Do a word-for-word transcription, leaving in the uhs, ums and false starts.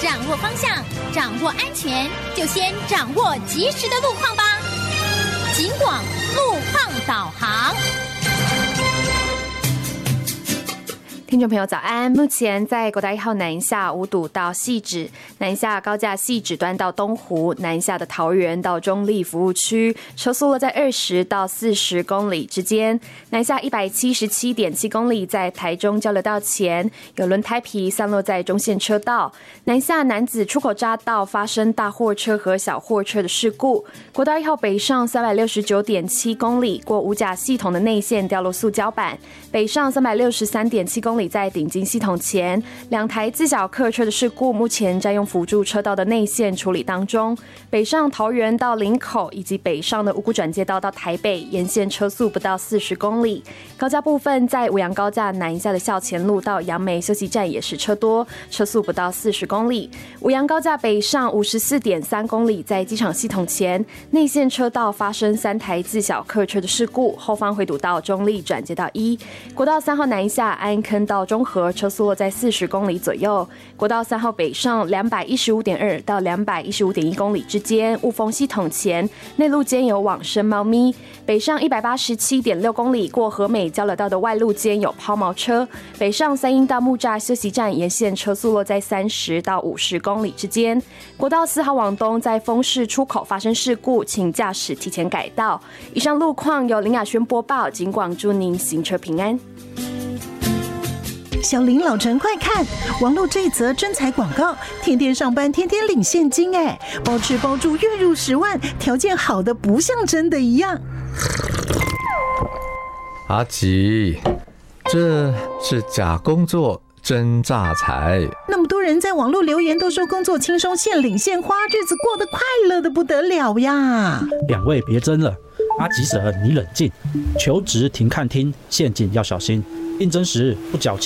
掌握方向，掌握安全，就先掌握及时的路况吧。警广路况导航。 听众朋友早安，目前在国道一号南下五堵到汐止，南下高架汐止端到东湖，南下的桃园到中立服务区，车速落在二十到四十公里之间。南下一百七十七点七公里，在台中交流道前有轮胎皮散落在中线车道。南下楠梓出口匝道发生大货车和小货车的事故。国道一号北上三百六十九点七公里，过五甲系统的内线掉落塑胶板，北上三百六十三点七公里。在顶金系统前，两台自小客车的事故目前占用辅助车道的内线处理当中。北上桃园到林口以及北上的五股转接道到台北，沿线车速不到四十公里。高架部分在五杨高架南下的校前路到杨梅休息站也是车多，车速不到四十公里。五杨高架北上五十四点三公里，在机场系统前内线车道发生三台自小客车的事故，后方回堵到中立转接道一。国道三号南下安坑到中和，车速落在四十公里左右。国道三号北上两百一十五点二到两百一十五点一公里之间，雾峰系统前内路间有往生猫咪。北上一百八十七点六公里，过和美交流道的外路间有抛锚车。北上三鹰到木栅休息站沿线车速落在三十到五十公里之间。国道四号往东在丰市出口发生事故，请驾驶提前改道。以上路况由林雅轩播报，警广祝您行车平安。 小林老陈快看，网络这一则征才广告，天天上班天天领现金，哎，包吃包住月入十万，条件好的不像真的一样。 阿吉，这是假工作真诈财。 那么多人在网络留言都说工作轻松，现领现花，日子过得快乐的不得了呀。 两位别争了，阿吉婶你冷静，求职停看听，陷阱要小心，应征时不缴